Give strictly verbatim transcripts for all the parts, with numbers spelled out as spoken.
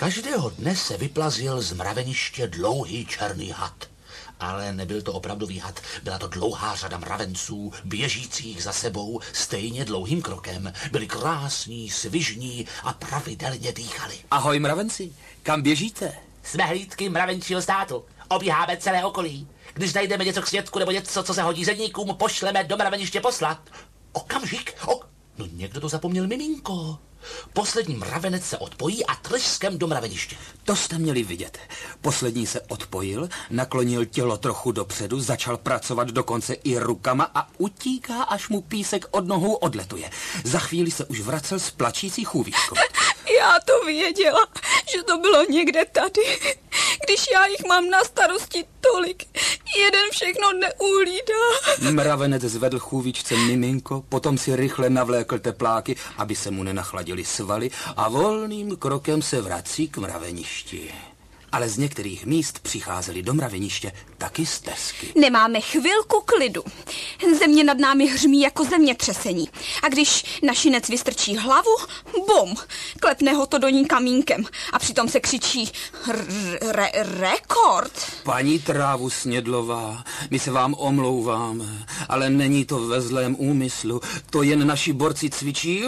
Každého dne se vyplazil z mraveniště dlouhý černý had. Ale nebyl to opravdový had, byla to dlouhá řada mravenců, běžících za sebou stejně dlouhým krokem. Byli krásní, svižní a pravidelně dýchali. Ahoj mravenci, kam běžíte? Jsme hlídky mravenčího státu. Obíháme celé okolí. Když najdeme něco k světku nebo něco, co se hodí zedníkům, pošleme do mraveniště poslat. Okamžik, ok... No někdo to zapomněl, miminko. Poslední mravenec se odpojí a trskem do mraveniště. To jste měli vidět. Poslední se odpojil, naklonil tělo trochu dopředu, začal pracovat dokonce i rukama a utíká, až mu písek od nohou odletuje. Za chvíli se už vracel s plačící chůvičkou. Já to věděla, že to bylo někde tady. Když já jich mám na starosti tolik, jeden všechno neuhlídá. Mravenec zvedl chůvičce miminko, potom si rychle navlékl tepláky, aby se mu nenachladily svaly a volným krokem se vrací k mraveništi. Ale z některých míst přicházely do mraveniště taky stezky. Nemáme chvilku klidu. Země nad námi hřmí jako zemětřesení. A když našinec vystrčí hlavu, bum, klepne ho to do ní kamínkem. A přitom se křičí re- rekord. Paní Trávu Snědlová, my se vám omlouváme, ale není to ve zlém úmyslu. To jen naši borci cvičí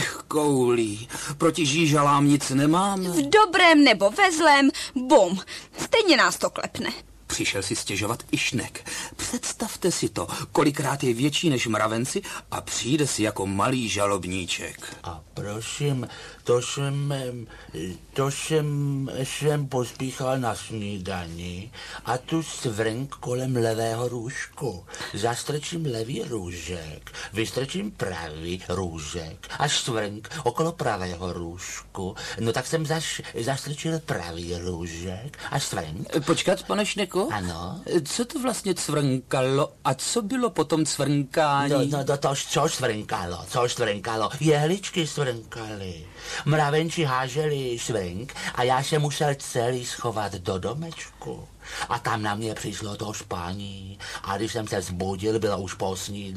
koulí. Proti žížalám nic nemáme. V dobrém nebo ve zlém, bum, stejně nás to klepne. Přišel si stěžovat i Šnek. Představte si to, kolikrát je větší než mravenci a přijde si jako malý žalobníček. A prosím, to jsem, to jsem, jsem pospíchal na snídani a tu svrnk kolem levého růžku. Zastrčím levý růžek, vystrčím pravý růžek a svrnk okolo pravého růžku. No tak jsem zaš, zastrčil pravý růžek a svrnk. Počkat, pane Šneku? Ano. Co to vlastně cvrnkalo a co bylo potom cvrnkání? No, no, no to, co cvrnkalo, co cvrnkalo, jehličky cvrnkaly. Mravenči háželi svrnk a já se musel celý schovat do domečku. A tam na mě přišlo to spání. A když jsem se vzbudil, bylo už po snídani.